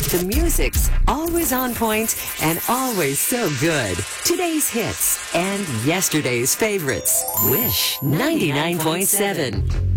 The music's always on point and always so good. Today's hits and yesterday's favorites. Wish 99.7.